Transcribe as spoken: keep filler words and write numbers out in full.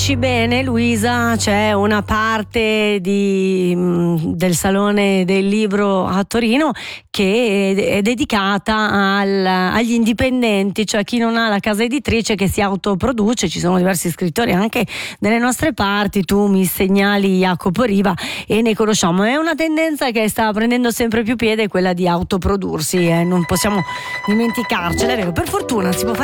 Bene Luisa, c'è una parte di, mh, del Salone del Libro a Torino che è, è dedicata al, agli indipendenti, cioè chi non ha la casa editrice che si autoproduce. Ci sono diversi scrittori anche delle nostre parti, tu mi segnali Jacopo Riva e ne conosciamo. È una tendenza che sta prendendo sempre più piede, quella di autoprodursi, eh, non possiamo dimenticarcela, è vero, per fortuna si può fare